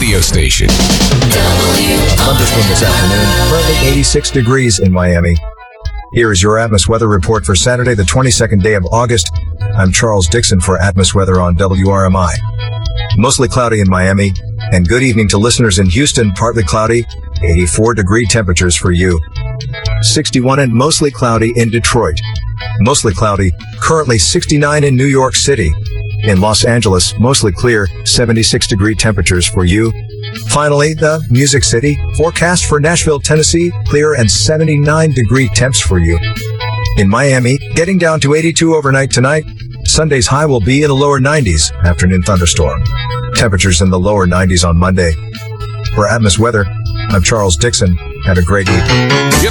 radio station. Thunderstorm this afternoon, currently 86 degrees in Miami. Here is your Atmos weather report for Saturday, the 22nd day of August. I'm Charles Dixon for Atmos Weather on WRMI. Mostly cloudy in Miami, and good evening to listeners in Houston, partly cloudy, 84-degree temperatures for you. 61 and mostly cloudy in Detroit. Mostly cloudy, currently 69 in New York City. In Los Angeles, mostly clear, 76-degree temperatures for you. Finally, the Music City, forecast for Nashville, Tennessee, clear and 79-degree temps for you. In Miami, getting down to 82 overnight tonight. Sunday's high will be in the lower 90s, afternoon thunderstorm. Temperatures in the lower 90s on Monday. For Atmos Weather, I'm Charles Dixon. Have a great evening.